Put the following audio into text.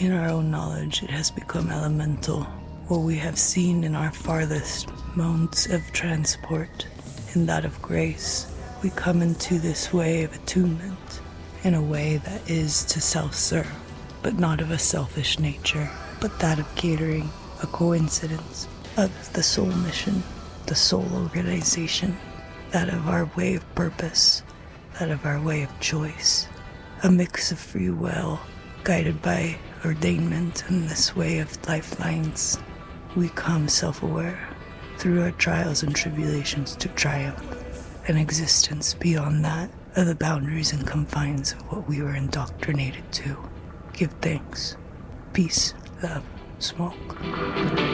In our own knowledge, it has become elemental. What we have seen in our farthest modes of transport, in that of grace, we come into this way of attunement, in a way that is to self-serve, but not of a selfish nature, but that of catering, a coincidence, of the soul mission, the soul organization, that of our way of purpose, that of our way of choice, a mix of free will, guided by ordainment in this way of lifelines. We come self-aware through our trials and tribulations to triumph, an existence beyond that of the boundaries and confines of what we were indoctrinated to. Give thanks. Peace, love, smoke.